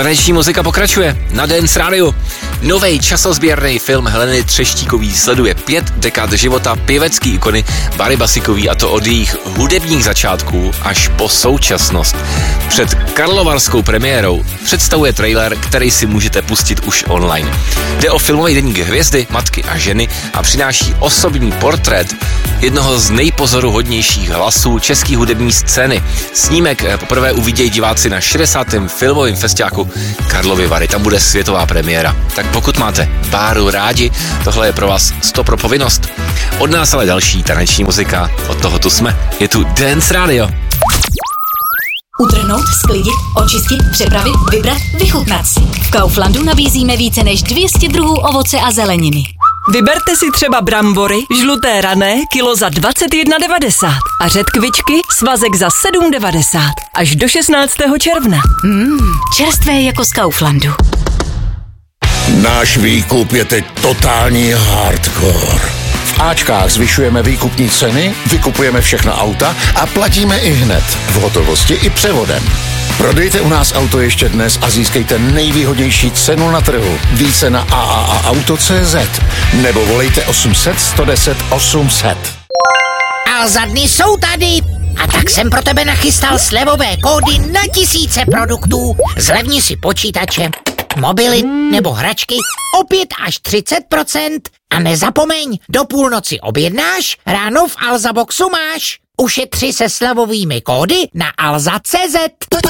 Taneční muzika pokračuje na Dance Radio. Novej časozběrný film Heleny Třeštíkový sleduje 5 dekád života pěvecký ikony Bary Basikový, a to od jejich hudebních začátků až po současnost. Před karlovarskou premiérou představuje trailer, který si můžete pustit už online. Jde o filmový deník hvězdy, matky a ženy a přináší osobní portrét jednoho z nejpozoruhodnějších hlasů české hudební scény. Snímek poprvé uvidějí diváci na 60. filmovém festiáku Karlovy Vary. Tam bude světová premiéra. Tak pokud máte Báru rádi, tohle je pro vás 100 pro povinnost. Od nás ale další taneční muzika. Od toho tu jsme. Je tu Dance Radio. Utrhnout, sklidit, očistit, přepravit, vybrat, vychutnat si. V Kauflandu nabízíme více než 200 druhů ovoce a zeleniny. Vyberte si třeba brambory, žluté rané, kilo za 21,90 a řetkvičky, svazek za 7,90 až do 16. června. Čerstvé jako z Kauflandu. Náš výkup je teď totální hardcore. V Ačkách zvyšujeme výkupní ceny, vykupujeme všechna auta a platíme i hned, v hotovosti i převodem. Prodejte u nás auto ještě dnes a získejte nejvýhodnější cenu na trhu. Více na AAAauto.cz nebo volejte 800 110 800. Alza dny jsou tady. A tak jsem pro tebe nachystal slevové kódy na tisíce produktů. Zlevni si počítače, mobily nebo hračky o 5 až 30%. A nezapomeň, do půlnoci objednáš, ráno v Alza Boxu máš. Ušetři se slevovými kódy na alza.cz.